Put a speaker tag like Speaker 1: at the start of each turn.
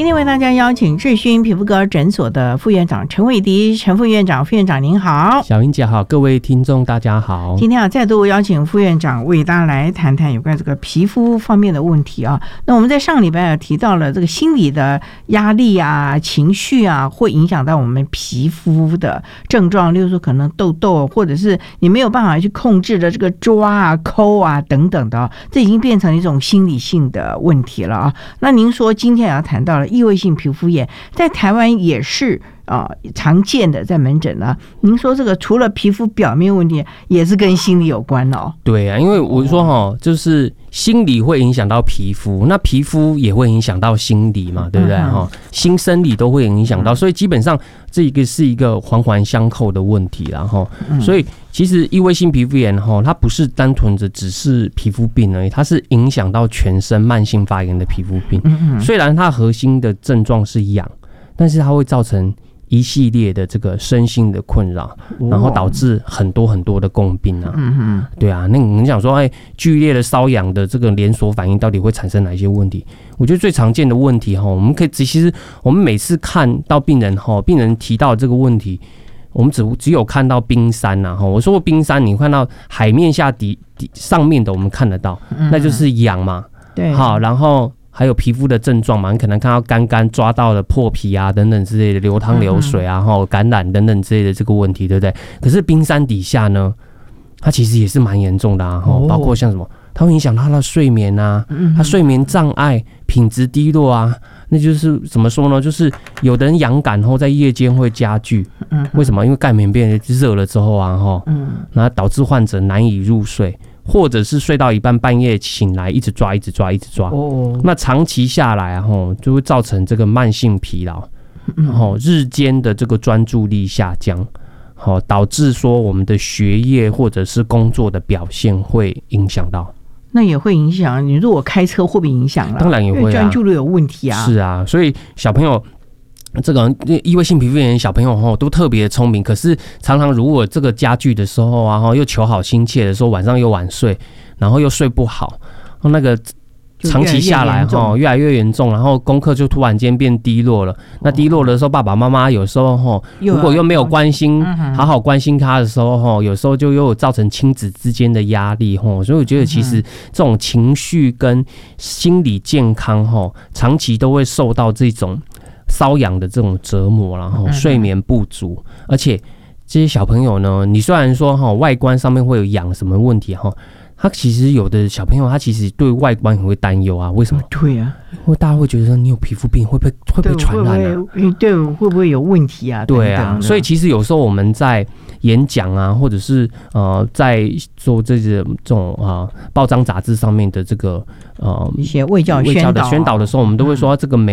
Speaker 1: 天为大家邀请智勋皮肤科诊所的副院长陈伟迪，陈副院长，副院长您好。
Speaker 2: 小英姐好，各位听众大家好。
Speaker 1: 今天再度邀请副院长为大家来谈谈有关这个皮肤方面的问题啊。那我们在上礼拜提到了这个心理的压力啊、情绪啊，会影响到我们皮肤的症状，例如说可能痘痘，或者是你没有办法去控制的这个抓啊、抠啊等等的，这已经变成一种心理性的问题了啊。那您说今天也要谈到了异位性皮肤炎，在台湾也是常见的，在门诊呢。您说这个除了皮肤表面问题，也是跟心理有关哦。
Speaker 2: 对啊，因为我说就是心理会影响到皮肤，那皮肤也会影响到心理嘛，对不对？心生理都会影响到，所以基本上这个是一个环环相扣的问题啦。所以其实异位性皮肤炎它不是单纯的只是皮肤病而已，它是影响到全身慢性发炎的皮肤病。虽然它核心的症状是痒，但是它会造成一系列的这个身心的困扰，然后导致很多很多的共病啊。对啊，那你想说，剧烈的瘙痒的这个连锁反应到底会产生哪些问题？我觉得最常见的问题我们可以其实我们每次看到病人病人提到这个问题，我们只有看到冰山啊。我说过冰山，你看到海面下上面的我们看得到，那就是痒嘛。对，好，然后还有皮肤的症状嘛，你可能看到干抓到了破皮啊等等之类的，流汤流水啊，感染等等之类的这个问题，对不对？可是冰山底下呢，它其实也是蛮严重的啊，包括像什么，它会影响他的睡眠啊，他睡眠障碍、品质低落啊，那就是怎么说呢？就是有的人痒感在夜间会加剧，为什么？因为盖棉被热了之后啊，那导致患者难以入睡。或者是睡到一半半夜醒来一直抓，那长期下来就会造成这个慢性疲劳，日间的这个专注力下降，导致说我们的学业或者是工作的表现会影响到。
Speaker 1: 那也会影响你，如果开车会不会影响了？
Speaker 2: 当然也会啊，因为
Speaker 1: 专注力有问题啊。
Speaker 2: 是啊，所以小朋友。这个异位性皮肤炎小朋友都特别聪明，可是常常如果这个加剧的时候啊，又求好心切的时候，晚上又晚睡，然后又睡不好，那个长期下来越来越严重，然后功课就突然间变低落了。那低落的时候，爸爸妈妈有时候如果又没有关心，好好关心他的时候有时候就又有造成亲子之间的压力所以我觉得其实这种情绪跟心理健康长期都会受到这种瘙痒的这种折磨，然后睡眠不足，而且这些小朋友呢，你虽然说外观上面会有痒什么问题他其实有的小朋友他其实对外观也会担忧啊，为什么？对啊，因为大家会觉得说你有皮肤病会不会传染啊？
Speaker 1: 对，会不会有问题啊？
Speaker 2: 对啊，所以其实有时候我们在演讲啊，或者是在做这种报章杂志上面的这个
Speaker 1: 一些卫教的宣导的
Speaker 2: 时候，我们都会说这个